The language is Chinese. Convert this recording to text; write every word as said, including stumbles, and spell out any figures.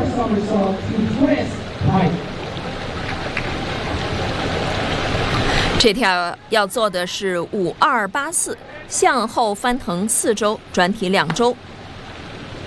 somersault to twist right。 这跳要做的是五二八四，向后翻腾四周，转体两周。